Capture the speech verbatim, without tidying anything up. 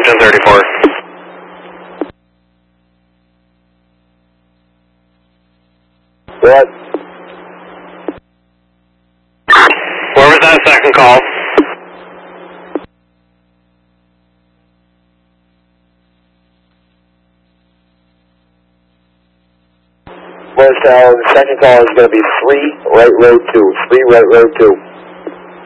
ten thirty-four. What? Where was that second call? Well, so the second call is going to be three right road two. three right road two.